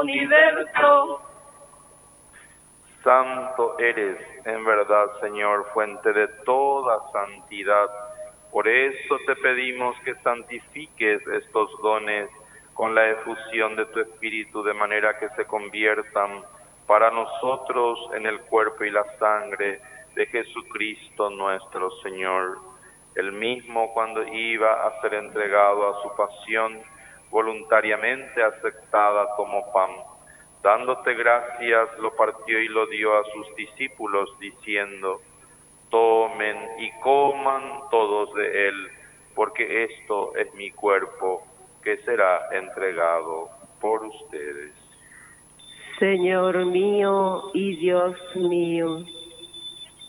universo. Santo eres, en verdad, Señor, fuente de toda santidad. Por eso te pedimos que santifiques estos dones con la efusión de tu Espíritu, de manera que se conviertan para nosotros en el cuerpo y la sangre de Jesucristo nuestro Señor. Él mismo, cuando iba a ser entregado a su pasión, voluntariamente aceptada, tomó pan. Dándote gracias, lo partió y lo dio a sus discípulos, diciendo: tomen y coman todos de él, porque esto es mi cuerpo, que será entregado por ustedes. Señor mío y Dios mío.